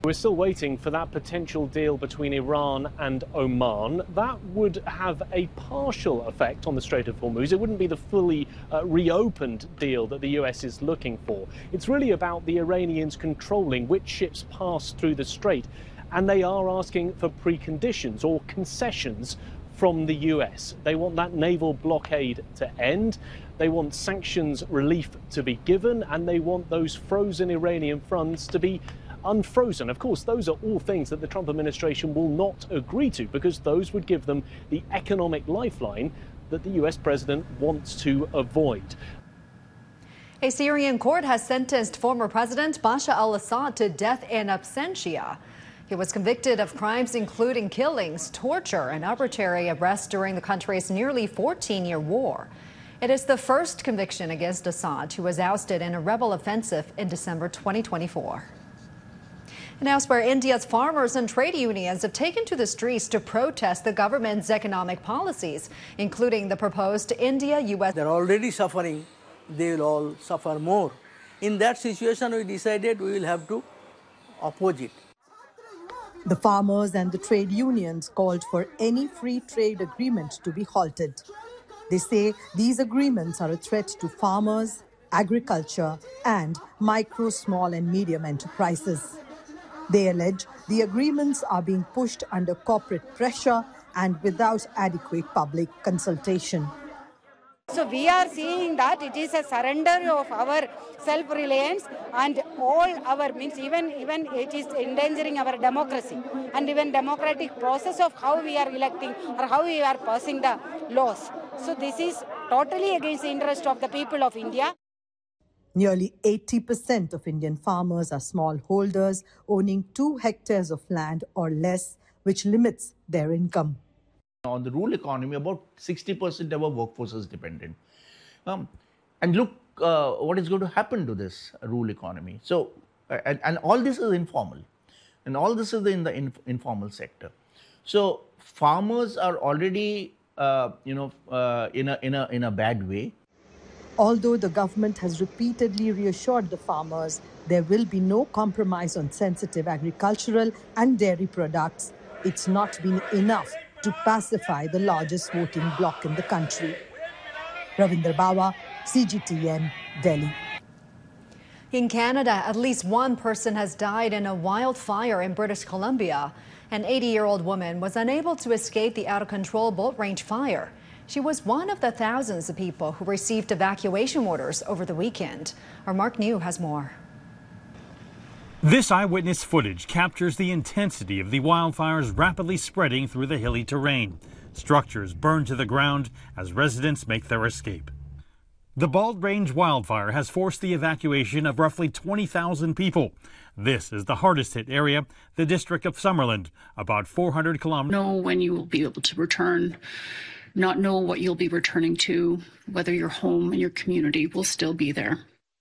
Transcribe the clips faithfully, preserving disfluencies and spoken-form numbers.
We're still waiting for that potential deal between Iran and Oman. That would have a partial effect on the Strait of Hormuz. It wouldn't be the fully uh, reopened deal that the U S is looking for. It's really about the Iranians controlling which ships pass through the strait, and they are asking for preconditions or concessions from the U S. They want that naval blockade to end, they want sanctions relief to be given, and they want those frozen Iranian funds to be unfrozen. Of course, those are all things that the Trump administration will not agree to, because those would give them the economic lifeline that the U S president wants to avoid. A Syrian court has sentenced former President Bashar al-Assad to death in absentia. He was convicted of crimes including killings, torture, and arbitrary arrest during the country's nearly fourteen-year war. It is the first conviction against Assad, who was ousted in a rebel offensive in December twenty twenty-four. And elsewhere, India's farmers and trade unions have taken to the streets to protest the government's economic policies, including the proposed India-U S. They're already suffering. They will all suffer more. In that situation, we decided we will have to oppose it. The farmers and the trade unions called for any free trade agreement to be halted. They say these agreements are a threat to farmers, agriculture, and micro, small, and medium enterprises. They allege the agreements are being pushed under corporate pressure and without adequate public consultation. So we are seeing that it is a surrender of our self-reliance, and all our means, even, even it is endangering our democracy and even democratic process of how we are electing or how we are passing the laws. So this is totally against the interest of the people of India. Nearly eighty percent of Indian farmers are smallholders, owning two hectares of land or less, which limits their income. On the rural economy, about sixty percent of our workforce is dependent. Um, and look uh, what is going to happen to this rural economy. So, uh, and, and all this is informal. And all this is in the in, informal sector. So, farmers are already, uh, you know, uh, in, a, in, a, in a bad way. Although the government has repeatedly reassured the farmers there will be no compromise on sensitive agricultural and dairy products, it's not been enough to pacify the largest voting bloc in the country. Ravinder Bawa, C G T N, Delhi. In Canada, at least one person has died in a wildfire in British Columbia. An eighty-year-old woman was unable to escape the out-of-control Bolt Range fire. She was one of the thousands of people who received evacuation orders over the weekend. Our Mark New has more. This eyewitness footage captures the intensity of the wildfires rapidly spreading through the hilly terrain. Structures burn to the ground as residents make their escape. The Bolt Range wildfire has forced the evacuation of roughly twenty thousand people. This is the hardest hit area, the district of Summerland, about four hundred kilometers. Know when you will be able to return, not know what you'll be returning to, whether your home and your community will still be there.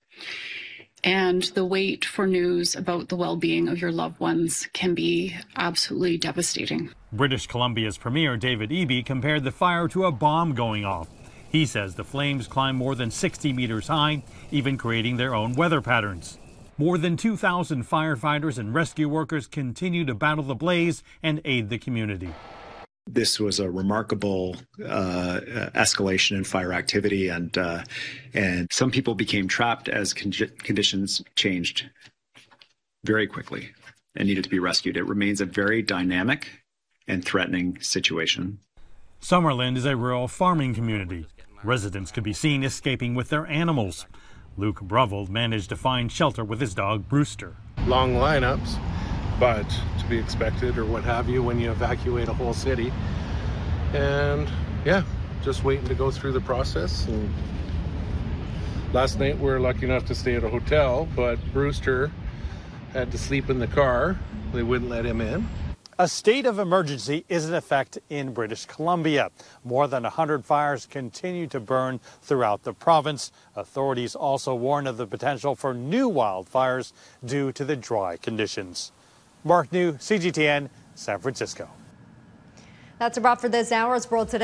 And the wait for news about the well-being of your loved ones can be absolutely devastating. British Columbia's Premier David Eby compared the fire to a bomb going off. He says the flames climbed more than sixty meters high, even creating their own weather patterns. More than two thousand firefighters and rescue workers continue to battle the blaze and aid the community. This was a remarkable uh, escalation in fire activity, and uh, and some people became trapped as con conditions changed very quickly and needed to be rescued. It remains a very dynamic and threatening situation. Summerland is a rural farming community. Residents could be seen escaping with their animals. Luke Breville managed to find shelter with his dog Brewster. Long lineups, but to be expected or what have you when you evacuate a whole city. And yeah, just waiting to go through the process. And last night we were lucky enough to stay at a hotel, but Brewster had to sleep in the car. They wouldn't let him in. A state of emergency is in effect in British Columbia. More than one hundred fires continue to burn throughout the province. Authorities also warn of the potential for new wildfires due to the dry conditions. Mark New, C G T N, San Francisco. That's a wrap for this hour's World Today.